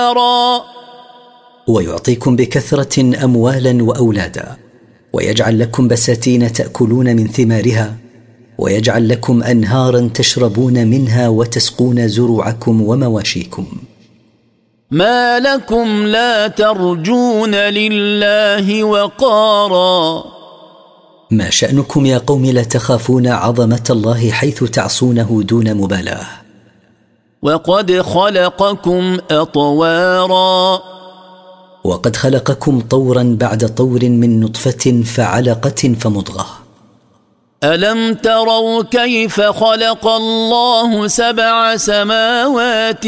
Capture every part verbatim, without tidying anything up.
ويعطيكم بكثرة أموالا وأولادا، ويجعل لكم بساتين تأكلون من ثمارها، ويجعل لكم أنهارا تشربون منها وتسقون زروعكم ومواشيكم. ما لكم لا ترجون لله وقارا. ما شأنكم يا قوم لا تخافون عظمة الله حيث تعصونه دون مبالاة. وقد خلقكم أطوارا. وقد خلقكم طورا بعد طور من نطفة فعلقة فمضغة. ألم تروا كيف خلق الله سبع سماوات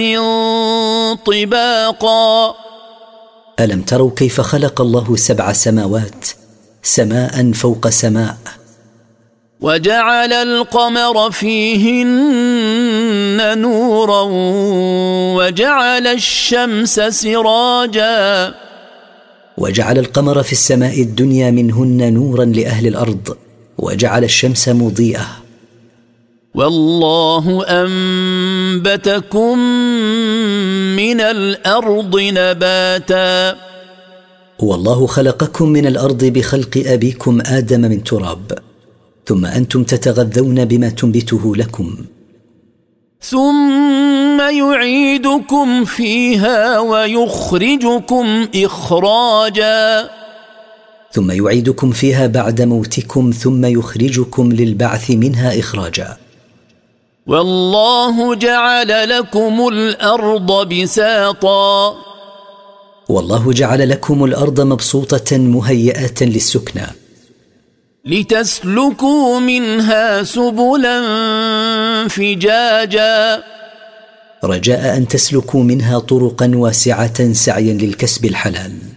طباقا. ألم تروا كيف خلق الله سبع سماوات سماء فوق سماء. وجعل القمر فيهن نورا وجعل الشمس سراجا. وجعل القمر في السماء الدنيا منهن نورا لأهل الأرض، وجعل الشمس مضيئة. والله أنبتكم من الأرض نباتا. والله خلقكم من الأرض بخلق أبيكم آدم من تراب، ثم أنتم تتغذون بما تنبته لكم. ثم يعيدكم فيها ويخرجكم إخراجا. ثم يعيدكم فيها بعد موتكم، ثم يخرجكم للبعث منها إخراجا. والله جعل لكم الأرض بساطا. والله جعل لكم الأرض مبسوطة مهيئة للسكنى، لتسلكوا منها سبلا فجاجا. رجاء أن تسلكوا منها طرقا واسعة سعيا للكسب الحلال.